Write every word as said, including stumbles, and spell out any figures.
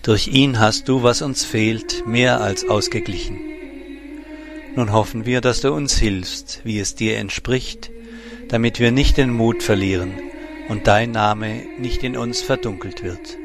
Durch ihn hast du, was uns fehlt, mehr als ausgeglichen. Nun hoffen wir, dass du uns hilfst, wie es dir entspricht, damit wir nicht den Mut verlieren und dein Name nicht in uns verdunkelt wird.